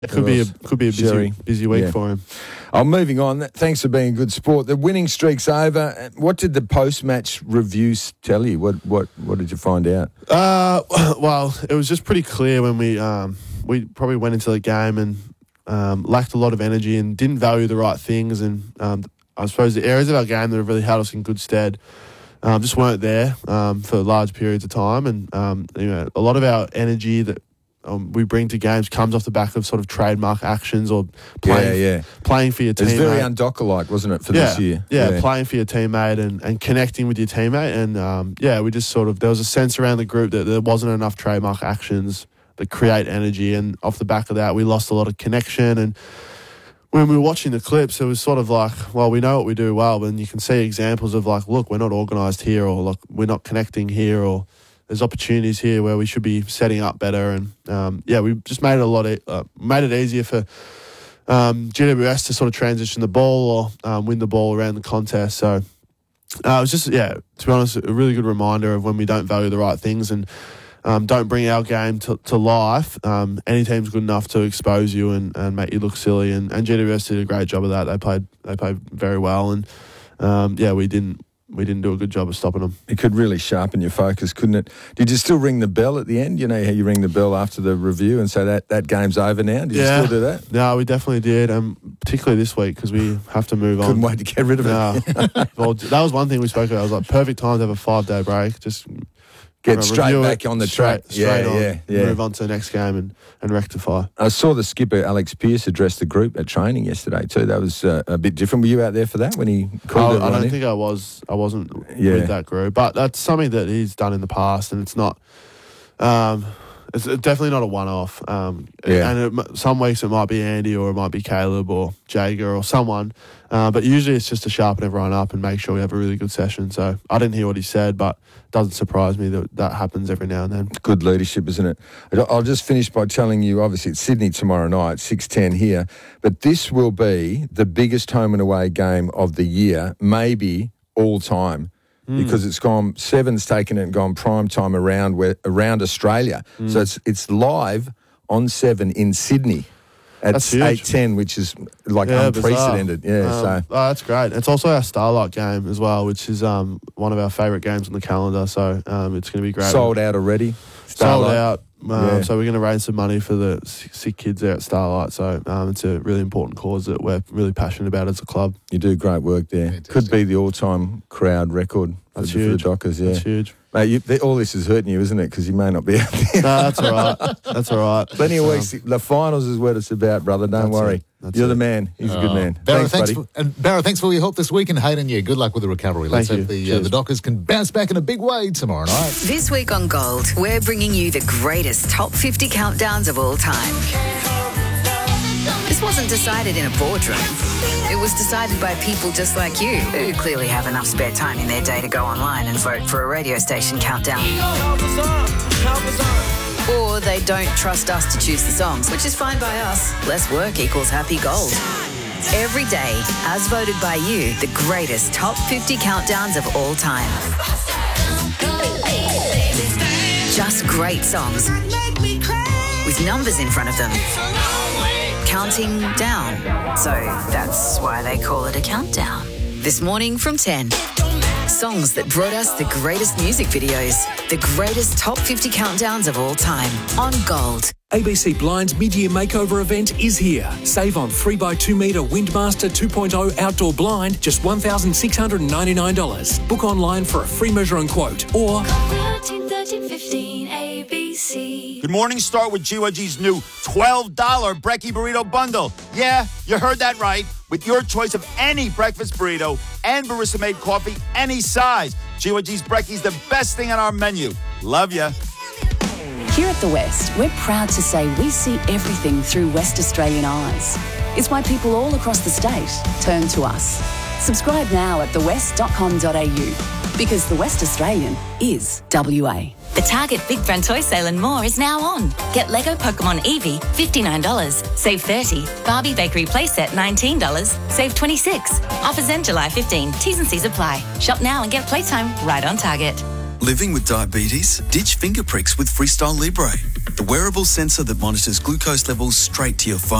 It could be a busy week for him. Moving on. Thanks for being a good sport. The winning streak's over. What did the post-match reviews tell you? What did you find out? Well, it was just pretty clear when we probably went into the game and lacked a lot of energy and didn't value the right things. And I suppose the areas of our game that have really held us in good stead just weren't there for large periods of time. And a lot of our energy that we bring to games comes off the back of sort of trademark actions or playing for your teammate. It's very un-Docker-like, wasn't it, for this year? Yeah, playing for your teammate and connecting with your teammate. And, we just sort of, there was a sense around the group that there wasn't enough trademark actions that create energy. And off the back of that, we lost a lot of connection. And when we were watching the clips, it was sort of like, well, we know what we do well, but you can see examples of like, look, we're not organised here, or look, we're not connecting here, or there's opportunities here where we should be setting up better. And we just made it made it easier for GWS to sort of transition the ball or win the ball around the contest. So it was just, to be honest, a really good reminder of when we don't value the right things and don't bring our game to life. Any team's good enough to expose you and make you look silly. And GWS did a great job of that. They played very well. And we didn't do a good job of stopping them. It could really sharpen your focus, couldn't it? Did you still ring the bell at the end? You know how you ring the bell after the review and say that game's over now? Did you still do that? No, we definitely did, particularly this week because we have to move on. Couldn't wait to get rid of it. Well, that was one thing we spoke about. I was like, perfect time to have a 5-day break. Just get straight back on the track. Straight on. Move on to the next game and rectify. I saw the skipper, Alex Pearce, address the group at training yesterday too. That was a bit different. Were you out there for that when he called it? I don't think I was. I wasn't with that group. But that's something that he's done in the past, and it's not... it's definitely not a one-off. And some weeks it might be Andy or it might be Caleb or Jager or someone. But usually it's just to sharpen everyone up and make sure we have a really good session. So I didn't hear what he said, but it doesn't surprise me that happens every now and then. Good leadership, isn't it? I'll just finish by telling you, obviously, it's Sydney tomorrow night, 6:10 here. But this will be the biggest home and away game of the year, maybe all time. Because it's gone, Seven's taken it and gone prime time around Australia. So it's live on 7 in Sydney at 8:10, which is like unprecedented. So that's great. It's also our Starlight game as well, which is one of our favourite games on the calendar. So it's going to be great. Sold out already. Sold out. So we're going to raise some money for the sick kids there at Starlight. So it's a really important cause that we're really passionate about as a club. You do great work there. Fantastic. Could be the all-time crowd record for the Dockers. Yeah. That's huge. Mate, all this is hurting you, isn't it? Because you may not be out there. No, that's all right. That's all right. Plenty of weeks. The finals is what it's about, brother. Don't worry. You're the man. He's a good man. Barra, thanks, buddy. Barra, thanks for your help this week. And Hayden, good luck with the recovery. Let's hope the Dockers can bounce back in a big way tomorrow night. This week on Gold, we're bringing you the greatest top 50 countdowns of all time. This wasn't decided in a boardroom. It was decided by people just like you, who clearly have enough spare time in their day to go online and vote for a radio station countdown. Or they don't trust us to choose the songs, which is fine by us. Less work equals happy gold. Every day, as voted by you, the greatest top 50 countdowns of all time. Just great songs with numbers in front of them. Counting down. So that's why they call it a countdown. This morning from 10. Songs that brought us the greatest music videos. The greatest top 50 countdowns of all time. On Gold. ABC Blind's mid-year makeover event is here. Save on 3x2 metre Windmaster 2.0 outdoor blind, just $1,699. Book online for a free measure and quote. Or... 1315 ABC. Good morning. Start with GYG's new $12 Brekkie Burrito Bundle. Yeah, you heard that right. With your choice of any breakfast burrito and barista-made coffee, any size. GYG's Brekkie's the best thing on our menu. Love ya. Here at The West, we're proud to say we see everything through West Australian eyes. It's why people all across the state turn to us. Subscribe now at thewest.com.au because The West Australian is WA. The Target Big Friend Toy Sale and more is now on. Get Lego Pokemon Eevee, $59, save $30. Barbie Bakery Playset, $19, save $26. Offers end July 15. T's and C's apply. Shop now and get playtime right on Target. Living with diabetes? Ditch finger pricks with Freestyle Libre, the wearable sensor that monitors glucose levels straight to your phone.